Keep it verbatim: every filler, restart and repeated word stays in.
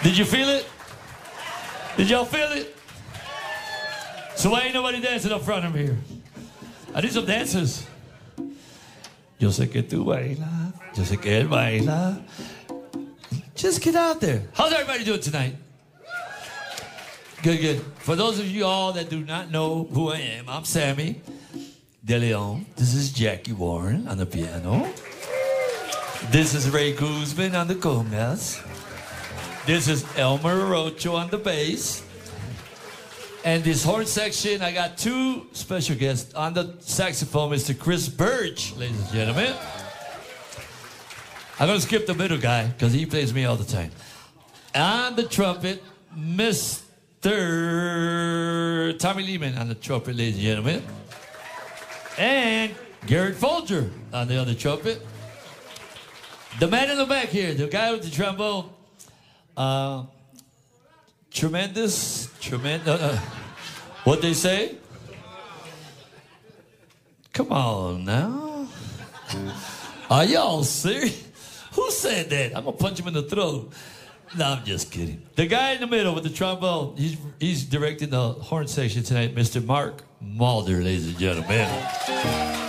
Did you feel it? Did y'all feel it? So why ain't nobody dancing up front of me here? I need some dancers. Yo sé que tú bailas. Yo sé que él baila. Just get out there. How's everybody doing tonight? Good, good. For those of you all that do not know who I am, I'm Sammy De Leon. This is Jackie Warren on the piano. This is Ray Guzman on the congas. This is Elmer Rocho on the bass. And this horn section, I got two special guests. On the saxophone, Mister Chris Birch, ladies and gentlemen. I'm going to skip the middle guy because he plays me all the time. On the trumpet, Mister Tommy Lehman on the trumpet, ladies and gentlemen. And Garrett Folger on the other trumpet. The man in the back here, the guy with the trombone. Uh, tremendous, tremendous. Uh, uh, what they say? Come on now. Are y'all serious? Who said that? I'm gonna punch him in the throat. No, I'm just kidding. The guy in the middle with the trombone, he's, he's directing the horn section tonight, Mister Mark Mulder, ladies and gentlemen.